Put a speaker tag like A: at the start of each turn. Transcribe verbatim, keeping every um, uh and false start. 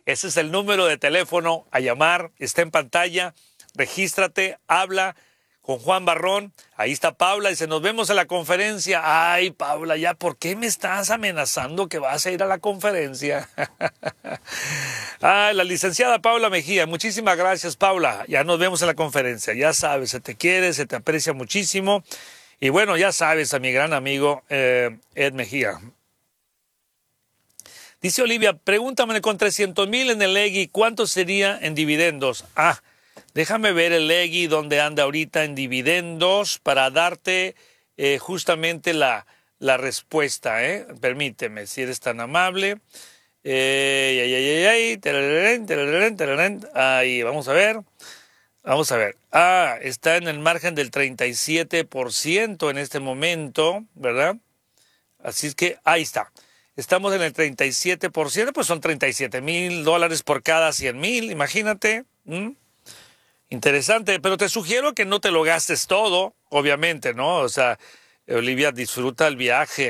A: Ese es el número de teléfono a llamar, está en pantalla, regístrate, habla con Juan Barrón. Ahí está Paula, dice, nos vemos en la conferencia. Ay, Paula, ya, ¿por qué me estás amenazando que vas a ir a la conferencia? Ah, la licenciada Paula Mejía, muchísimas gracias, Paula. Ya nos vemos en la conferencia. Ya sabes, se te quiere, se te aprecia muchísimo. Y bueno, ya sabes, a mi gran amigo eh, Ed Mejía. Dice Olivia, pregúntame con trescientos mil en el E G I, ¿cuánto sería en dividendos? Ah, déjame ver el E G I donde anda ahorita en dividendos para darte eh, justamente la, la respuesta, ¿eh? Permíteme, si eres tan amable. Eh, ay, ay, ay, ay, tararán, tararán, tararán. Ahí, vamos a ver. Vamos a ver. Ah, está en el margen del treinta y siete por ciento en este momento, ¿verdad? Así es que ahí está. Estamos en el treinta y siete por ciento, pues son treinta y siete mil dólares por cada cien mil, imagínate. ¿Mm? Interesante, pero te sugiero que no te lo gastes todo, obviamente, ¿no? O sea, Olivia, disfruta el viaje.